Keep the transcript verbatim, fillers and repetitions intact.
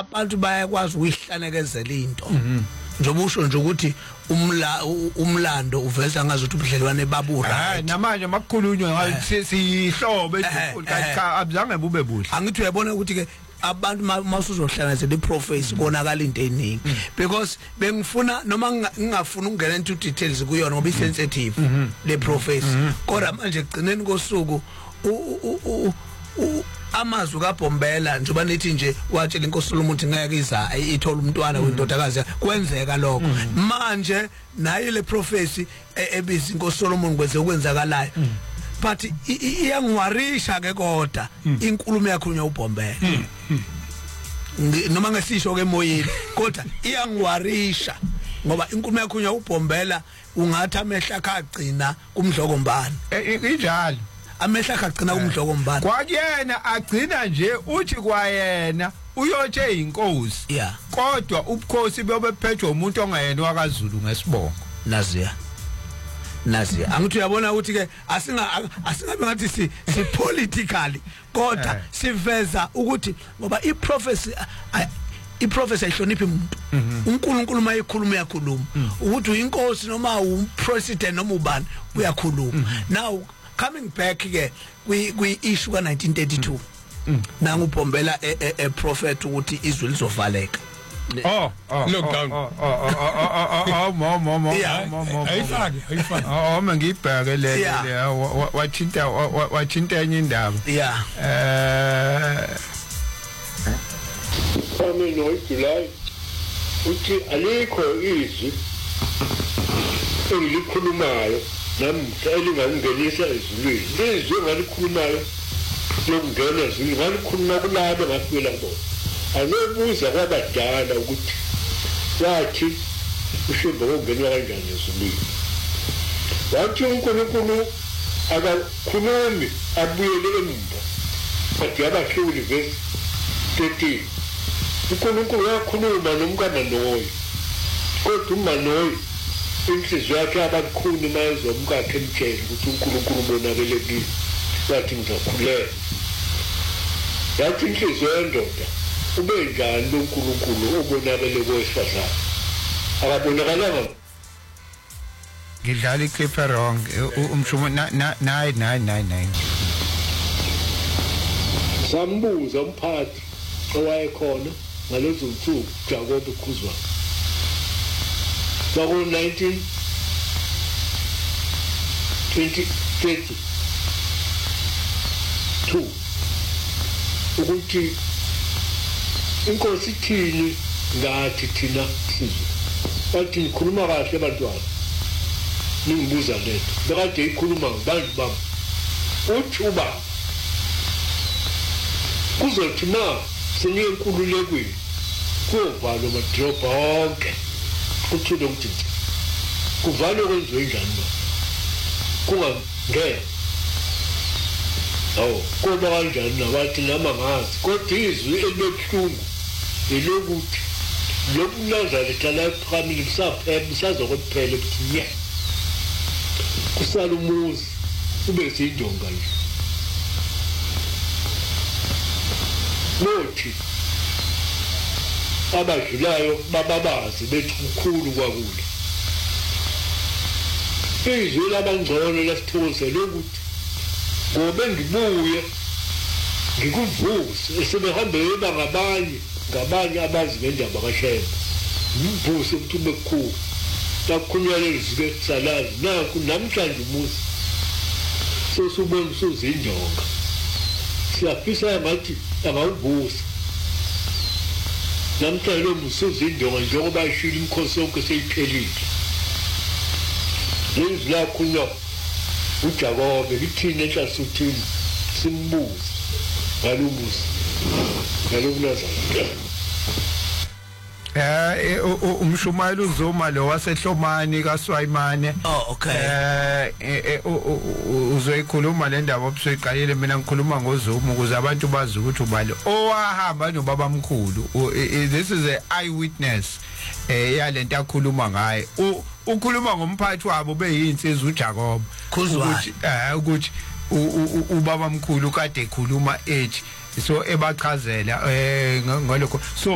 abantu bayakwazi ukuyihlanezela into njengoba usho nje ukuthi umla umlando uveza ngazuthi ubudlelwane babura hayi namanje makukhulunywe ngathi sihlobo ezinkulu cha abuzange bube buhle angithi uyabona ukuthi ke abantu masuzohlanganisa iprofesi bonakala into eningi because bengifuna noma ngingafuna ukungena into details kuyona ngoba isensitive le profesi kodwa manje egcineni kosuku amazwi kaBombela njengoba nithi nje watshela inkosi lomuntu ngeke iza ithola umntwana wendodakazi kwenzeka lokho manje naye le profesi ebiza inkosi Solomon kwenze okwenzakalayo but iyangiwarisha ke kodwa inkulumo yakhulunywa uBombela noma ngesisho ke emoyeni kodwa iyangiwarisha ngoba inkulumo yakhulunywa uBombela ungathi amehla akagcina kumdloko mbani injalo amehla akagcina kumdloko mbani kwakuyena agcina nje uthi kwayena uyotshe inkosi yeah kodwa ubukhosi bebephethwe umuntu ongayena wakaZulu ngesibongo naziya naziya angithi uyabona ukuthi ke asinga asingabe ngathi si si politically kodwa siveza ukuthi ngoba iprofesi iprofesi ayihloniphi umuntu uNkulunkulu mayikhuluma yakhuluma ukuthi uyinkosi noma upresident noma ubani uyakhuluma now coming back ke kwi issue ka nineteen thirty-two nangu uBombela e prophet ukuthi izwi lizovaleka oh lockdown oh oh mo mo mo mo ayifaki ayifaki oh mangibheke le wathinta wathinta enye indaba yeah eh Kwame noJuly uthi alikho izwi engilikhulumayo nami elingangenisa ezulwini izwi engalikhulumayo lokungena ezulwini ngalikhuluma kulabo ngafika lapho anobuza kwabadala ukuthi wathi ushembe ngokungena kanjani ezulwini wathi uNkulunkulu akakhulumi abuyele emva bathi abahluli verse thirteen uNkulunkulu uyakhuluma nomkaManoyi kodwa uManoyi inhliziyo yakhe abakhuni mayezomkakhe emtshela ukuthi uNkulunkulu ubonakelekile wathi ngizakhulela yathi inhliziyo yendoda ube njani uNkulunkulu obonakele kowesifazane akabonakalanga ngidlala iclip wrong umshumo nine nine nine nine sambuza umphathi owayekhona ngalezo nsuku Jacob Khuzwayo Bago nineteen twenty thirty two ukuthi inkosi thini ngathi thina sizwe bathi ngikhuluma kahle abantwana ningibuza letho bekade ikhuluma ngabantu bami uthi uba kuzothi na seniye inkululekweni kuvalwa amadrop onke kuthule ukuthi kuvalwe kwenziwe njani ba kungangena awu kodwa kanjani nabathi nama ngazi kodwa izwi elibuhlungu elokuthi lokunazareth la family bisaphela bisazokuphela ukuthi ye kusala umuzi ube sindonga nje nothi abadlulayo bababazi bethi kukhulu kwakule izwi labangcono lasithozela ukuthi ngobe ngibuye ngikuvuse esebehambele ngabanye ngabanye abazi ngendaba kaShembe ngivuse ukuthi bekhulu takukhulunywa lezwi ke salazi naku namhlanje umuzi sesubona usuzindonga siyafisa ngathi angawuvusa namhlanje lo musuzindonga njengoba ishila inkosi yonke seyiphelile lezwi lakhulunywa uJakobe lithini ehlasuthini simbuze ngalobusi ngalokunazareth eh umshumayeli uZuma lo wasehlomani kaSwayimane oh okay eh uzoyikhuluma le ndaba obusoyiqalile mina ngikhuluma ngoZuma ukuze abantu bazi ukuthi ubani owahamba nobabamkhulu this is a eyewitness eh yalento akhuluma ngaye ukhuluma ngomphathi wabo beyinsizwa uJakobe ukuthi eh ukuthi ubabamkhulu kade ekhuluma ethi so ebachazela eh ngalokho so